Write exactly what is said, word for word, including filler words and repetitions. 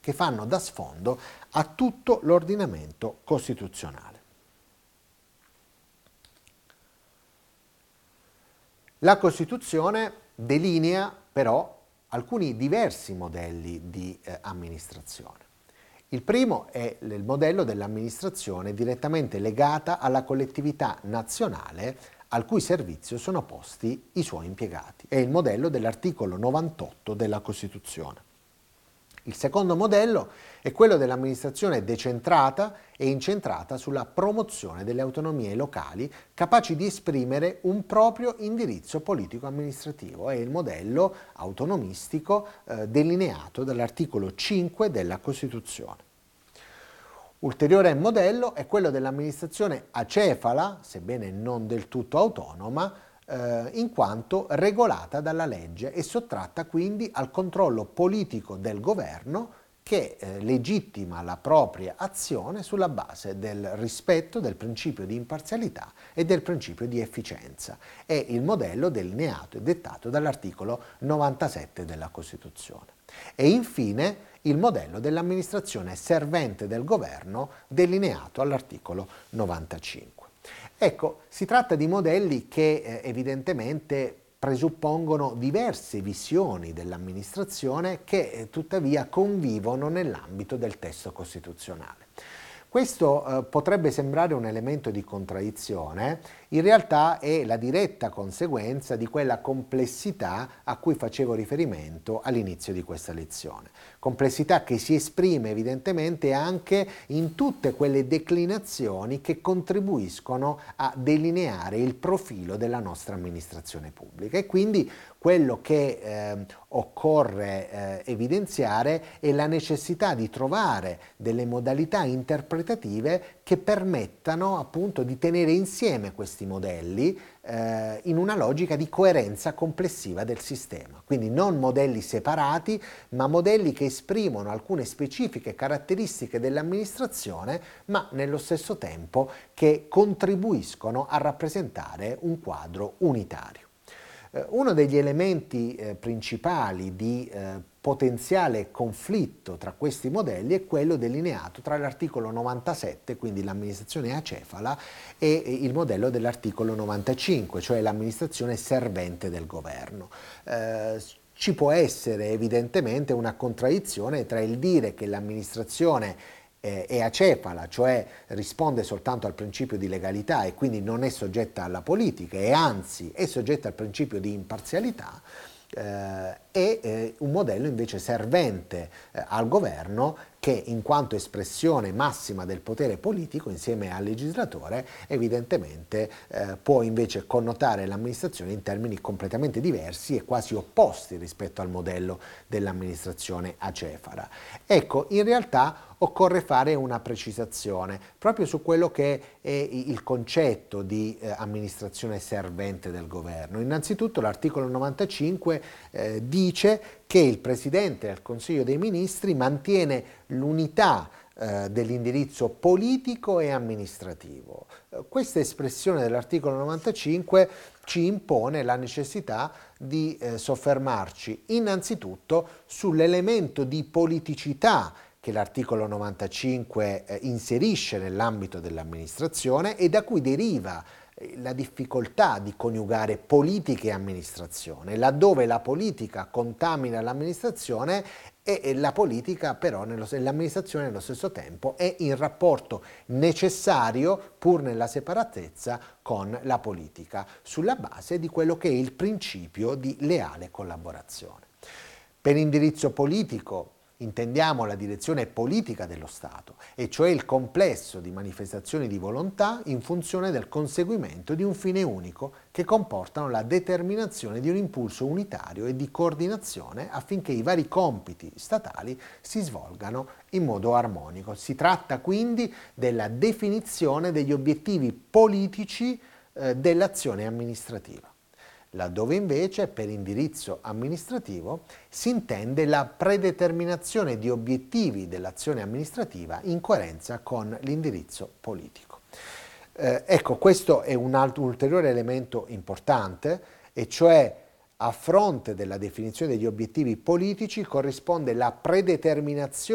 che fanno da sfondo a tutto l'ordinamento costituzionale. La Costituzione delinea però alcuni diversi modelli di eh, amministrazione. Il primo è il modello dell'amministrazione direttamente legata alla collettività nazionale al cui servizio sono posti i suoi impiegati. È il modello dell'articolo novantotto della Costituzione. Il secondo modello è quello dell'amministrazione decentrata e incentrata sulla promozione delle autonomie locali capaci di esprimere un proprio indirizzo politico-amministrativo. È il modello autonomistico eh, delineato dall'articolo cinque della Costituzione. Ulteriore modello è quello dell'amministrazione acefala, sebbene non del tutto autonoma, eh, in quanto regolata dalla legge e sottratta quindi al controllo politico del governo che eh, legittima la propria azione sulla base del rispetto del principio di imparzialità e del principio di efficienza. È il modello delineato e dettato dall'articolo novantasette della Costituzione. E infine il modello dell'amministrazione servente del governo delineato all'articolo novantacinque. Ecco, si tratta di modelli che eh, evidentemente presuppongono diverse visioni dell'amministrazione che eh, tuttavia convivono nell'ambito del testo costituzionale. Questo eh, potrebbe sembrare un elemento di contraddizione, in realtà è la diretta conseguenza di quella complessità a cui facevo riferimento all'inizio di questa lezione. Complessità che si esprime evidentemente anche in tutte quelle declinazioni che contribuiscono a delineare il profilo della nostra amministrazione pubblica e quindi quello che eh, occorre eh, evidenziare è la necessità di trovare delle modalità interpretative che permettano appunto di tenere insieme questi modelli eh, in una logica di coerenza complessiva del sistema. Quindi non modelli separati, ma modelli che esprimono alcune specifiche caratteristiche dell'amministrazione, ma nello stesso tempo che contribuiscono a rappresentare un quadro unitario. Uno degli elementi eh, principali di eh, potenziale conflitto tra questi modelli è quello delineato tra l'articolo novantasette, quindi l'amministrazione acefala, e il modello dell'articolo novantacinque, cioè l'amministrazione servente del governo. Eh, ci può essere evidentemente una contraddizione tra il dire che l'amministrazione è acefala, cioè risponde soltanto al principio di legalità e quindi non è soggetta alla politica e anzi è soggetta al principio di imparzialità, eh, e eh, un modello invece servente eh, al governo che in quanto espressione massima del potere politico insieme al legislatore evidentemente eh, può invece connotare l'amministrazione in termini completamente diversi e quasi opposti rispetto al modello dell'amministrazione acefala. Ecco, in realtà occorre fare una precisazione proprio su quello che è il concetto di eh, amministrazione servente del governo. Innanzitutto l'articolo novantacinque eh, dice che il Presidente del Consiglio dei Ministri mantiene l'unità eh, dell'indirizzo politico e amministrativo. Eh, questa espressione dell'articolo novantacinque ci impone la necessità di eh, soffermarci innanzitutto sull'elemento di politicità che l'articolo novantacinque eh, inserisce nell'ambito dell'amministrazione e da cui deriva la difficoltà di coniugare politica e amministrazione, laddove la politica contamina l'amministrazione e la politica però, nello, l'amministrazione nello stesso tempo è in rapporto necessario, pur nella separatezza, con la politica, sulla base di quello che è il principio di leale collaborazione. Per indirizzo politico intendiamo la direzione politica dello Stato, e cioè il complesso di manifestazioni di volontà in funzione del conseguimento di un fine unico che comportano la determinazione di un impulso unitario e di coordinazione affinché i vari compiti statali si svolgano in modo armonico. Si tratta quindi della definizione degli obiettivi politici eh, dell'azione amministrativa, laddove invece per indirizzo amministrativo si intende la predeterminazione di obiettivi dell'azione amministrativa in coerenza con l'indirizzo politico. Eh, ecco, questo è un altro ulteriore elemento importante, e cioè a fronte della definizione degli obiettivi politici corrisponde la predeterminazione